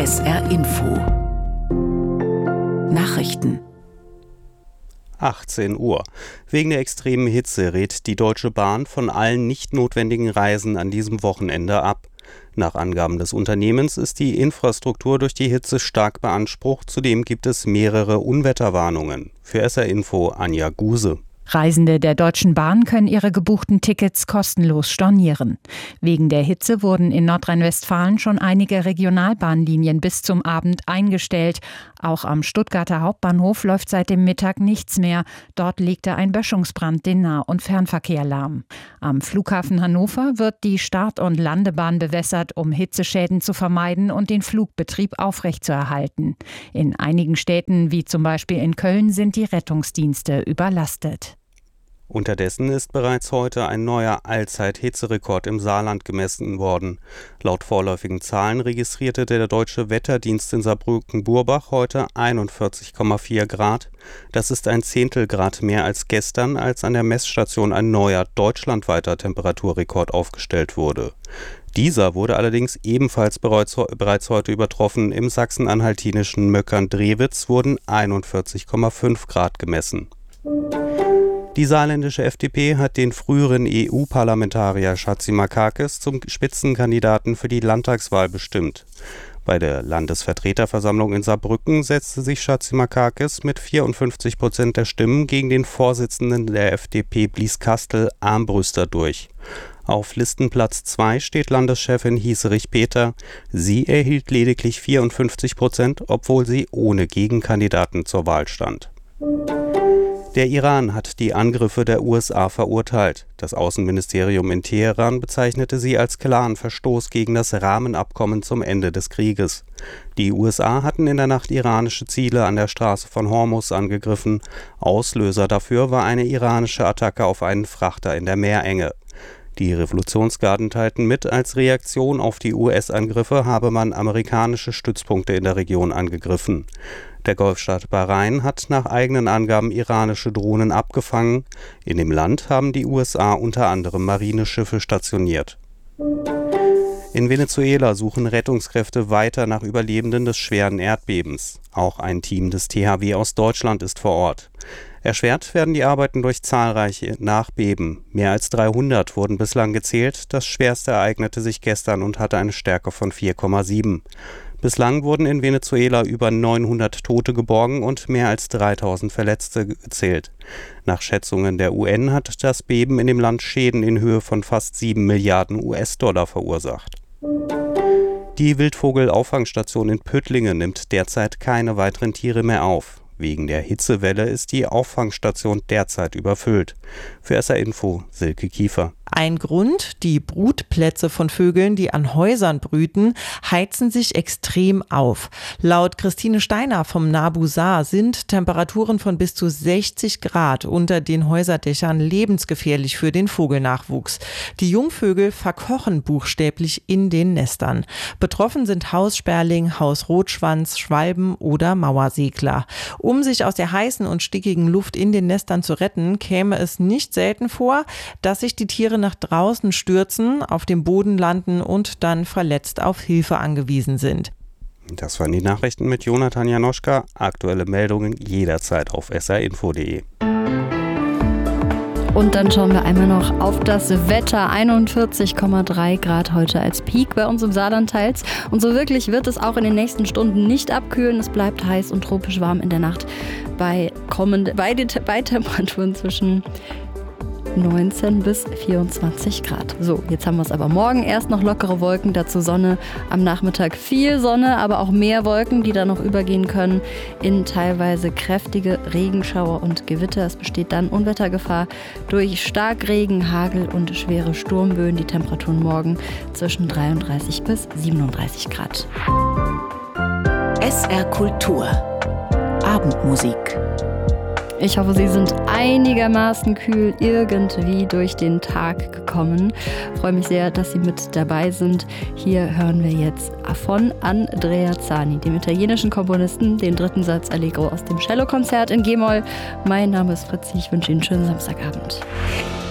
SR Info Nachrichten 18 Uhr. Wegen der extremen Hitze rät die Deutsche Bahn von allen nicht notwendigen Reisen an diesem Wochenende ab. Nach Angaben des Unternehmens ist die Infrastruktur durch die Hitze stark beansprucht. Zudem gibt es mehrere Unwetterwarnungen. Für SR Info Anja Guse. Reisende der Deutschen Bahn können ihre gebuchten Tickets kostenlos stornieren. Wegen der Hitze wurden in Nordrhein-Westfalen schon einige Regionalbahnlinien bis zum Abend eingestellt. Auch am Stuttgarter Hauptbahnhof läuft seit dem Mittag nichts mehr. Dort legte ein Böschungsbrand den Nah- und Fernverkehr lahm. Am Flughafen Hannover wird die Start- und Landebahn bewässert, um Hitzeschäden zu vermeiden und den Flugbetrieb aufrechtzuerhalten. In einigen Städten, wie zum Beispiel in Köln, sind die Rettungsdienste überlastet. Unterdessen ist bereits heute ein neuer Allzeit-Hitzerekord im Saarland gemessen worden. Laut vorläufigen Zahlen registrierte der Deutsche Wetterdienst in Saarbrücken-Burbach heute 41,4 Grad. Das ist ein Zehntelgrad mehr als gestern, als an der Messstation ein neuer deutschlandweiter Temperaturrekord aufgestellt wurde. Dieser wurde allerdings ebenfalls bereits heute übertroffen. Im sachsen-anhaltinischen Möckern-Drewitz wurden 41,5 Grad gemessen. Die saarländische FDP hat den früheren EU-Parlamentarier Chatzimarkakis zum Spitzenkandidaten für die Landtagswahl bestimmt. Bei der Landesvertreterversammlung in Saarbrücken setzte sich Chatzimarkakis mit 54% der Stimmen gegen den Vorsitzenden der FDP Blies Kastel Armbrüster durch. Auf Listenplatz 2 steht Landeschefin Hieserich Peter. Sie erhielt lediglich 54%, obwohl sie ohne Gegenkandidaten zur Wahl stand. Der Iran hat die Angriffe der USA verurteilt. Das Außenministerium in Teheran bezeichnete sie als klaren Verstoß gegen das Rahmenabkommen zum Ende des Krieges. Die USA hatten in der Nacht iranische Ziele an der Straße von Hormuz angegriffen. Auslöser dafür war eine iranische Attacke auf einen Frachter in der Meerenge. Die Revolutionsgarden teilten mit, als Reaktion auf die US-Angriffe habe man amerikanische Stützpunkte in der Region angegriffen. Der Golfstaat Bahrain hat nach eigenen Angaben iranische Drohnen abgefangen. In dem Land haben die USA unter anderem Marineschiffe stationiert. In Venezuela suchen Rettungskräfte weiter nach Überlebenden des schweren Erdbebens. Auch ein Team des THW aus Deutschland ist vor Ort. Erschwert werden die Arbeiten durch zahlreiche Nachbeben. Mehr als 300 wurden bislang gezählt. Das schwerste ereignete sich gestern und hatte eine Stärke von 4,7. Bislang wurden in Venezuela über 900 Tote geborgen und mehr als 3000 Verletzte gezählt. Nach Schätzungen der UN hat das Beben in dem Land Schäden in Höhe von fast 7 Milliarden US-Dollar verursacht. Die Wildvogel-Auffangstation in Püttlingen nimmt derzeit keine weiteren Tiere mehr auf. Wegen der Hitzewelle ist die Auffangstation derzeit überfüllt. Für SR Info Silke Kiefer. Ein Grund: die Brutplätze von Vögeln, die an Häusern brüten, heizen sich extrem auf. Laut Christine Steiner vom NABU Saar sind Temperaturen von bis zu 60 Grad unter den Häuserdächern lebensgefährlich für den Vogelnachwuchs. Die Jungvögel verkochen buchstäblich in den Nestern. Betroffen sind Haussperling, Hausrotschwanz, Schwalben oder Mauersegler. Um sich aus der heißen und stickigen Luft in den Nestern zu retten, käme es nicht selten vor, dass sich die Tiere nach draußen stürzen, auf dem Boden landen und dann verletzt auf Hilfe angewiesen sind. Das waren die Nachrichten mit Jonathan Janoschka. Aktuelle Meldungen jederzeit auf srinfo.de. Und dann schauen wir einmal noch auf das Wetter. 41,3 Grad heute als Peak bei uns im Saarland teils. Und so wirklich wird es auch in den nächsten Stunden nicht abkühlen. Es bleibt heiß und tropisch warm in der Nacht bei Temperaturen zwischen 19 bis 24 Grad. So, jetzt haben wir es aber morgen erst noch lockere Wolken, dazu Sonne, am Nachmittag viel Sonne, aber auch mehr Wolken, die dann noch übergehen können in teilweise kräftige Regenschauer und Gewitter. Es besteht dann Unwettergefahr durch Starkregen, Hagel und schwere Sturmböen. Die Temperaturen morgen zwischen 33 bis 37 Grad. SR Kultur Abendmusik. Ich hoffe, Sie sind einigermaßen kühl irgendwie durch den Tag gekommen. Ich freue mich sehr, dass Sie mit dabei sind. Hier hören wir jetzt von Andrea Zani, dem italienischen Komponisten, den dritten Satz Allegro aus dem Cellokonzert in G-Moll. Mein Name ist Fritzi, ich wünsche Ihnen einen schönen Samstagabend.